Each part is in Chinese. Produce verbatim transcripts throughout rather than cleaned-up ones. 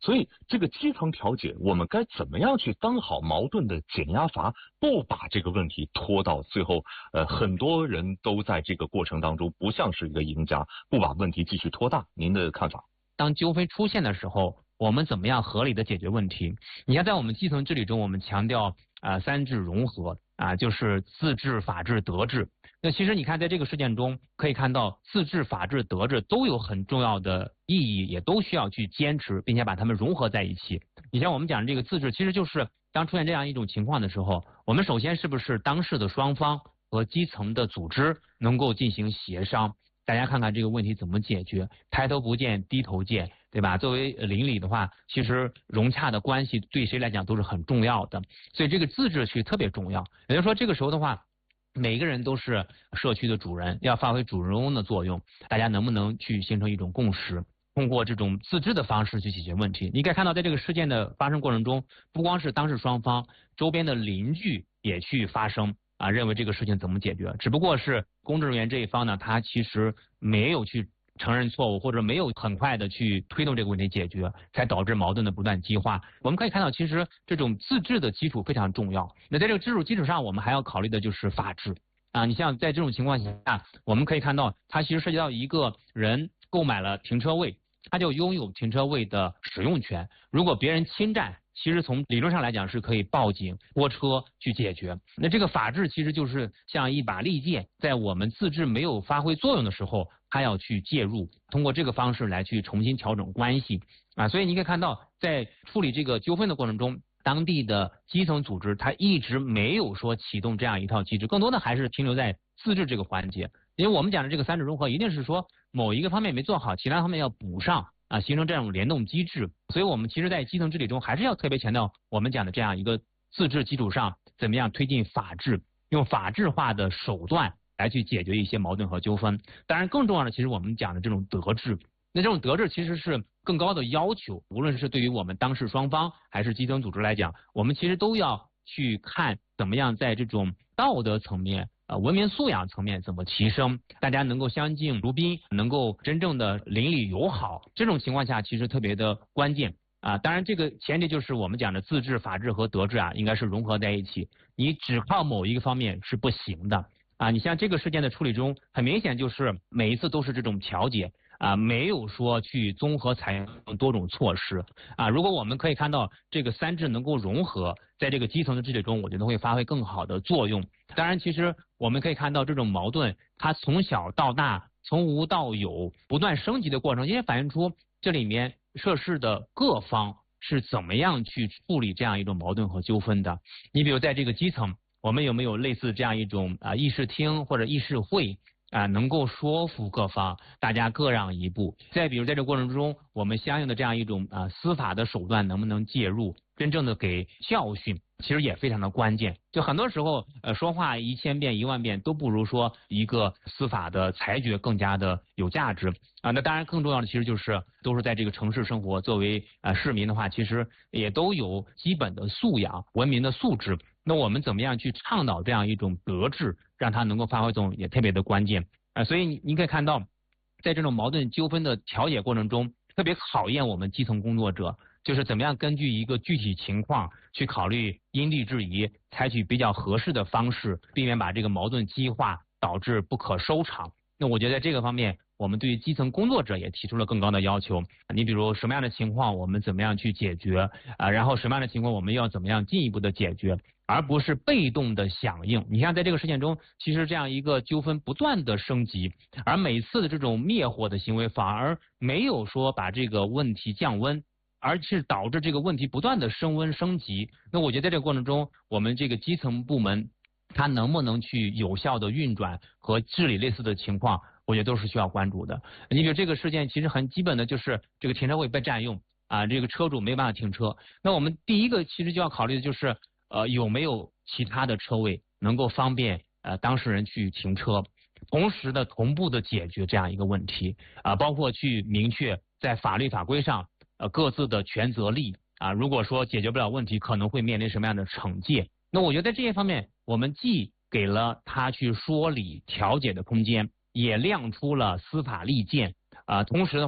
所以这个基层调解，我们该怎么样去当好矛盾的减压阀，不把这个问题拖到最后，呃，很多人都在这个过程当中不像是一个赢家，不把问题继续拖大。您的看法？ 当纠纷出现的时候，我们怎么样合理的解决问题？你看，在我们基层治理中，我们强调啊、呃、三治融合啊，就是自治、法治、德治。那其实你看，在这个事件中可以看到，自治、法治、德治都有很重要的意义，也都需要去坚持，并且把它们融合在一起。你像我们讲的这个自治，其实就是当出现这样一种情况的时候，我们首先是不是当事的双方和基层的组织能够进行协商？大家看看这个问题怎么解决，抬头不见低头见，对吧？作为邻里的话，其实融洽的关系对谁来讲都是很重要的，所以这个自治其实特别重要。也就是说，这个时候的话，每个人都是社区的主人，要发挥主人翁的作用，大家能不能去形成一种共识，通过这种自治的方式去解决问题？你可以看到，在这个事件的发生过程中，不光是当事双方，周边的邻居也去发声啊，认为这个事情怎么解决，只不过是公职人员这一方呢，他其实没有去承认错误，或者没有很快的去推动这个问题解决，才导致矛盾的不断激化。我们可以看到，其实这种自治的基础非常重要。那在这个基础基础上，我们还要考虑的就是法治啊。你像在这种情况下，我们可以看到，它其实涉及到一个人购买了停车位，他就拥有停车位的使用权。如果别人侵占，其实从理论上来讲是可以报警拨车去解决。那这个法治其实就是像一把利剑，在我们自治没有发挥作用的时候，它要去介入，通过这个方式来去重新调整关系啊。所以你可以看到，在处理这个纠纷的过程中，当地的基层组织它一直没有说启动这样一套机制，更多的还是停留在自治这个环节。因为我们讲的这个三者融合，一定是说某一个方面没做好，其他方面要补上啊，形成这种联动机制。所以我们其实在基层治理中还是要特别强调我们讲的这样一个自治基础上，怎么样推进法治，用法治化的手段来去解决一些矛盾和纠纷。当然更重要的，其实我们讲的这种德治，那这种德治其实是更高的要求，无论是对于我们当事双方还是基层组织来讲，我们其实都要去看怎么样在这种道德层面呃，文明素养层面怎么提升，大家能够相敬如宾，能够真正的邻里友好，这种情况下其实特别的关键啊。当然这个前提就是我们讲的自治、法治和德治啊，应该是融合在一起，你只靠某一个方面是不行的啊。你像这个事件的处理中，很明显就是每一次都是这种调解啊，没有说去综合采用多种措施啊。如果我们可以看到这个三治能够融合，在这个基层的治理中，我觉得会发挥更好的作用。当然，其实我们可以看到这种矛盾，它从小到大，从无到有，不断升级的过程，也反映出这里面涉事的各方是怎么样去处理这样一种矛盾和纠纷的。你比如在这个基层，我们有没有类似这样一种啊议事厅或者议事会？啊，能够说服各方，大家各让一步。再比如在这个过程中，我们相应的这样一种啊司法的手段能不能介入，真正的给教训，其实也非常的关键。就很多时候，呃，说话一千遍一万遍都不如说一个司法的裁决更加的有价值啊。那当然，更重要的其实就是都是在这个城市生活，作为啊市民的话，其实也都有基本的素养、文明的素质。那我们怎么样去倡导这样一种德治，让它能够发挥作用，也特别的关键啊。所以你你可以看到，在这种矛盾纠纷的调解过程中，特别考验我们基层工作者，就是怎么样根据一个具体情况去考虑因地制宜，采取比较合适的方式，避免把这个矛盾激化，导致不可收场。那我觉得这个方面，我们对于基层工作者也提出了更高的要求。你比如什么样的情况，我们怎么样去解决啊？然后什么样的情况，我们要怎么样进一步的解决，而不是被动的响应。你看，在这个事件中，其实这样一个纠纷不断的升级，而每次的这种灭火的行为，反而没有说把这个问题降温，而是导致这个问题不断的升温升级。那我觉得在这个过程中，我们这个基层部门，它能不能去有效的运转和治理类似的情况，我觉得都是需要关注的。你比如这个事件其实很基本的就是这个停车位被占用啊，这个车主没办法停车。那我们第一个其实就要考虑的就是呃有没有其他的车位能够方便呃当事人去停车，同时的同步的解决这样一个问题啊，包括去明确在法律法规上呃各自的权责利啊，如果说解决不了问题，可能会面临什么样的惩戒。那我觉得在这些方面，我们既给了他去说理调解的空间，也亮出了司法利剑啊、呃，同时的话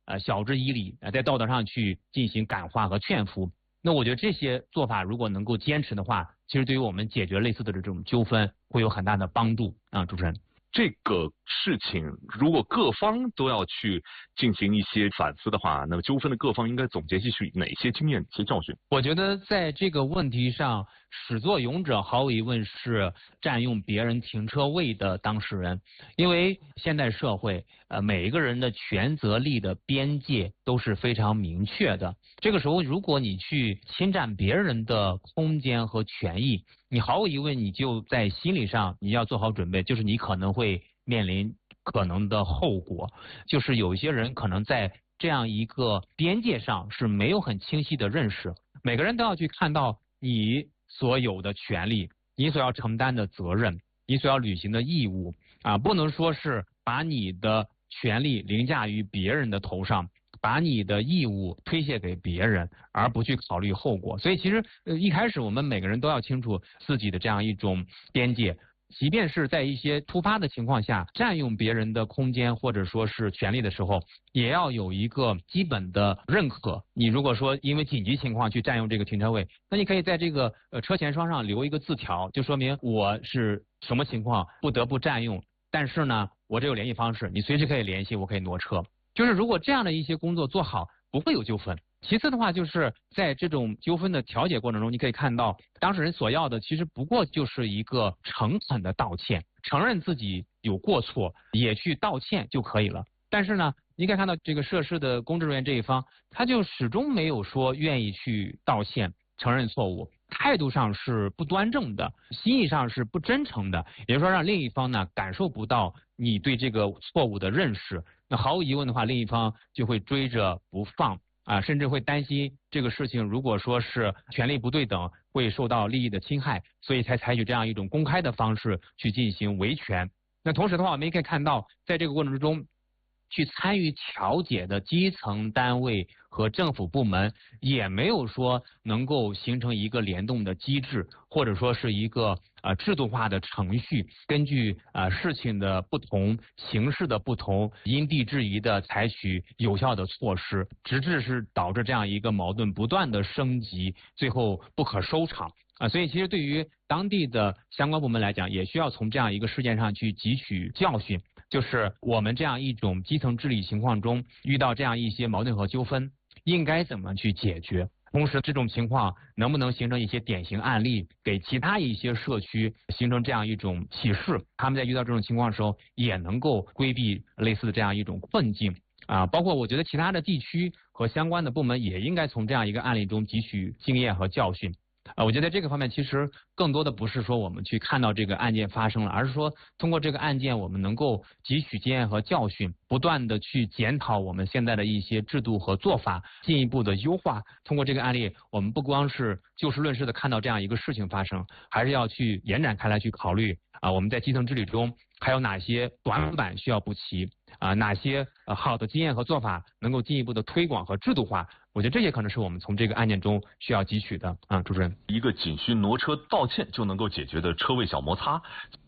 呃晓之以理，呃在道德上去进行感化和劝服。那我觉得这些做法如果能够坚持的话，其实对于我们解决类似的这种纠纷会有很大的帮助啊，主持人。 这个事情如果各方都要去进行一些反思的话，那么纠纷的各方应该总结吸取哪些经验、哪些教训？ 我觉得在这个问题上，始作俑者毫无疑问是占用别人停车位的当事人，因为现代社会，呃，每一个人的权责力的边界都是非常明确的。这个时候，如果你去侵占别人的空间和权益，你毫无疑问，你就在心理上你要做好准备，就是你可能会面临可能的后果，就是有一些人可能在这样一个边界上是没有很清晰的认识。每个人都要去看到你所有的权利，你所要承担的责任，你所要履行的义务啊，不能说是把你的权利凌驾于别人的头上，把你的义务推卸给别人，而不去考虑后果。所以其实呃一开始我们每个人都要清楚自己的这样一种边界，即便是在一些突发的情况下占用别人的空间或者说是权利的时候，也要有一个基本的认可。你如果说因为紧急情况去占用这个停车位，那你可以在这个呃车前窗上留一个字条，就说明我是什么情况不得不占用，但是呢我这有联系方式，你随时可以联系，我可以挪车。就是如果这样的一些工作做好，不会有纠纷。其次的话，就是在这种纠纷的调解过程中，你可以看到当事人所要的其实不过就是一个诚恳的道歉，承认自己有过错，也去道歉就可以了。但是呢，你可以看到这个涉事的公职人员这一方，他就始终没有说愿意去道歉、承认错误，态度上是不端正的，心意上是不真诚的，也就是说让另一方呢感受不到你对这个错误的认识。那毫无疑问的话，另一方就会追着不放啊，甚至会担心这个事情如果说是权力不对等，会受到利益的侵害，所以才采取这样一种公开的方式去进行维权。那同时的话，我们也可以看到，在这个过程之中，去参与调解的基层单位和政府部门也没有说能够形成一个联动的机制，或者说是一个呃制度化的程序，根据呃事情的不同、形势的不同，因地制宜的采取有效的措施，直至是导致这样一个矛盾不断的升级，最后不可收场。啊，所以其实对于当地的相关部门来讲，也需要从这样一个事件上去汲取教训，就是我们这样一种基层治理情况中遇到这样一些矛盾和纠纷，应该怎么去解决。同时这种情况能不能形成一些典型案例，给其他一些社区形成这样一种启示，他们在遇到这种情况的时候也能够规避类似的这样一种困境啊。包括我觉得其他的地区和相关的部门也应该从这样一个案例中汲取经验和教训。啊，我觉得这个方面其实更多的不是说我们去看到这个案件发生了，而是说通过这个案件我们能够汲取经验和教训，不断的去检讨我们现在的一些制度和做法，进一步的优化。通过这个案例，我们不光是就事论事的看到这样一个事情发生，还是要去延展开来去考虑啊，我们在基层治理中还有哪些短板需要补齐啊，哪些呃好的经验和做法能够进一步的推广和制度化。我觉得这些可能是我们从这个案件中需要汲取的啊，主持人。 一个仅需挪车道歉就能够解决的车位小摩擦，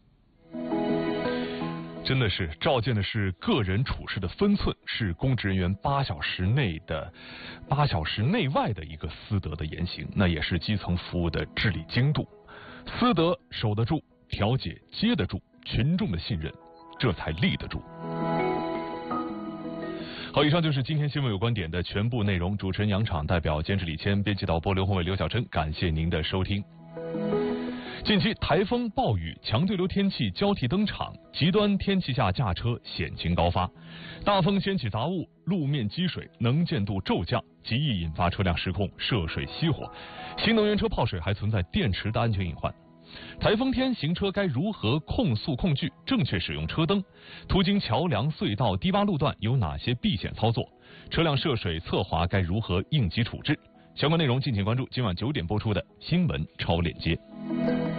真的是照见的是个人处事的分寸，是公职人员八小时内的八小时内外的一个私德的言行，那也是基层服务的治理精度。私德守得住，调解接得住，群众的信任这才立得住。好，以上就是今天新闻有观点的全部内容。主持人杨昶，代表监制李谦，编辑导播刘宏伟、刘小珍，感谢您的收听。近期台风、暴雨、强对流天气交替登场，极端天气下驾车险情高发，大风掀起杂物，路面积水，能见度骤降，极易引发车辆失控、涉水熄火。新能源车泡水还存在电池的安全隐患。台风天行车该如何控速控距，正确使用车灯？途经桥梁、隧道、低洼路段有哪些避险操作？车辆涉水侧滑该如何应急处置？相关内容敬请关注今晚九点播出的新闻超链接。